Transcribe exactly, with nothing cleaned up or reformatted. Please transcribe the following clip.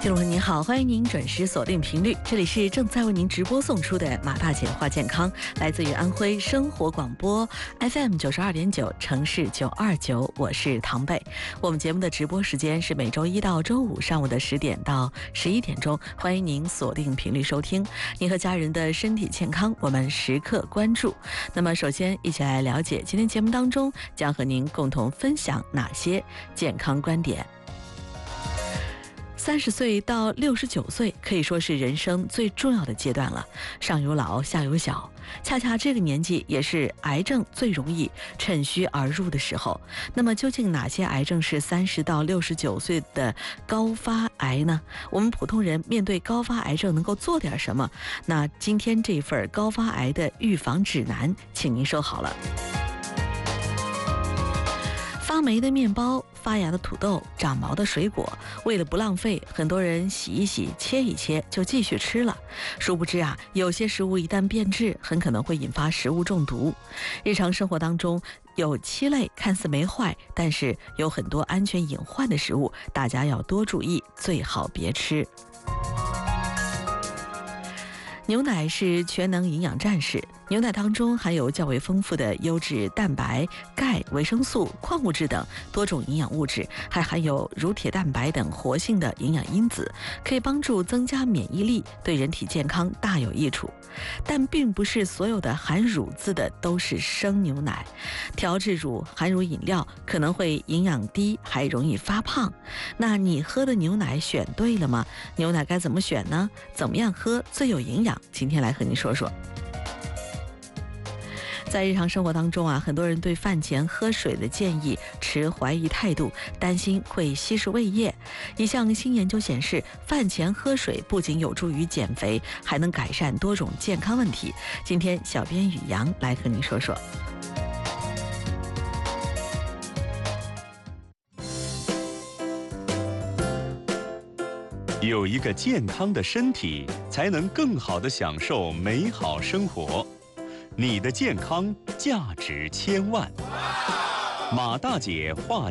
听众朋友您好，欢迎您准时锁定频率，这里是正在为您直播送出的马大姐话健康，来自于安徽生活广播 F M 九十二点九，城市九二九，我是唐贝。我们节目的直播时间是每周一到周五上午的十点到十一点钟，欢迎您锁定频率收听。您和家人的身体健康，我们时刻关注。那么，首先一起来了解今天节目当中将和您共同分享哪些健康观点。三十岁到六十九岁可以说是人生最重要的阶段了，上有老下有小，恰恰这个年纪也是癌症最容易趁虚而入的时候。那么究竟哪些癌症是三十到六十九岁的高发癌呢？我们普通人面对高发癌症能够做点什么？那今天这份高发癌的预防指南，请您收好了。发霉的面包，发芽的土豆，长毛的水果，为了不浪费，很多人洗一洗切一切就继续吃了。殊不知啊，有些食物一旦变质，很可能会引发食物中毒。日常生活当中有七类看似没坏，但是有很多安全隐患的食物，大家要多注意，最好别吃。牛奶是全能营养战士，牛奶当中含有较为丰富的优质蛋白、钙、维生素、矿物质等多种营养物质，还含有乳铁蛋白等活性的营养因子，可以帮助增加免疫力，对人体健康大有益处。但并不是所有的含乳字的都是生牛奶，调制乳、含乳饮料可能会营养低，还容易发胖。那你喝的牛奶选对了吗？牛奶该怎么选呢？怎么样喝最有营养？今天来和您说说。在日常生活当中啊，很多人对饭前喝水的建议持怀疑态度，担心会稀释胃液。一项新研究显示，饭前喝水不仅有助于减肥，还能改善多种健康问题。今天小编雨阳来和您说说。 有一个健康的身体，才能更好地享受美好生活。你的健康价值千万。马大姐话